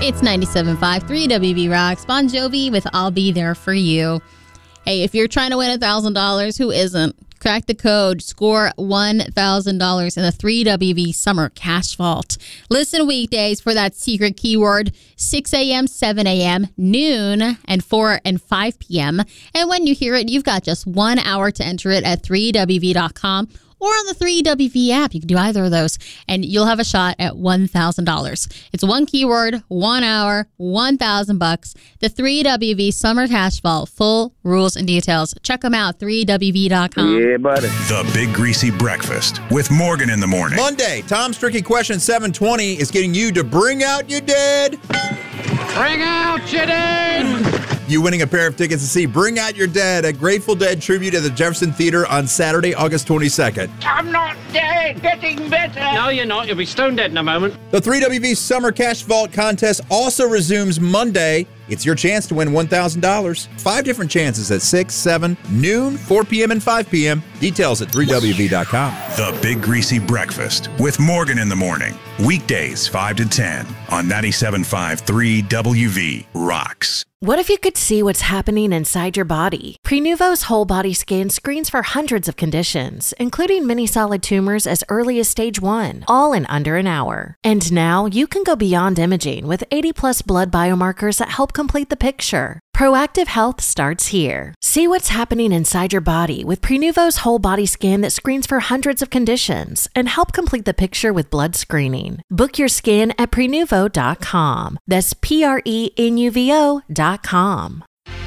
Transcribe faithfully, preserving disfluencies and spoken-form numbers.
It's ninety-seven point five, three W B Rocks. Bon Jovi with I'll Be There For You. Hey, if you're trying to win one thousand dollars, who isn't? Crack the code. Score one thousand dollars in the three W B Summer Cash Vault. Listen weekdays for that secret keyword, six a.m., seven a.m., noon, and four and five p.m. And when you hear it, you've got just one hour to enter it at three W B dot com. Or on the three W B app. You can do either of those, and you'll have a shot at one thousand dollars. It's one keyword, one hour, one thousand bucks. The three W B Summer Cash Vault. Full rules and details. Check them out, three W B dot com. Yeah, buddy. The Big Greasy Breakfast with Morgan in the morning. Monday, Tom's Tricky Question seven twenty is getting you to bring out your dead. Bring out your dead. You winning a pair of tickets to see Bring Out Your Dead, a Grateful Dead tribute at the Jefferson Theater on Saturday, August twenty-second. I'm not dead. Getting better. No, you're not. You'll be stone dead in a moment. The three W B Summer Cash Vault contest also resumes Monday. It's your chance to win one thousand dollars. Five different chances at six, seven, noon, four p.m., and five p.m. Details at three W B dot com. The Big Greasy Breakfast with Morgan in the morning. Weekdays five to ten on ninety-seven point five, three W V Rocks. What if you could see what's happening inside your body? Prenuvo's whole body scan screens for hundreds of conditions, including many solid tumors as early as stage one, all in under an hour. And now you can go beyond imaging with eighty plus blood biomarkers that help complete the picture. Proactive health starts here. See what's happening inside your body with Prenuvo's whole body scan that screens for hundreds of conditions and help complete the picture with blood screening. Book your scan at Prenuvo dot com. That's P R E N U V O dot com.